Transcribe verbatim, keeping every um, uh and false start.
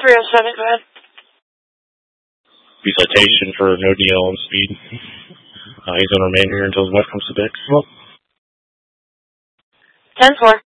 three oh seven, go ahead. Be citation for no D L on speed. Uh, he's going to remain here until his wife comes to pick him up. ten four.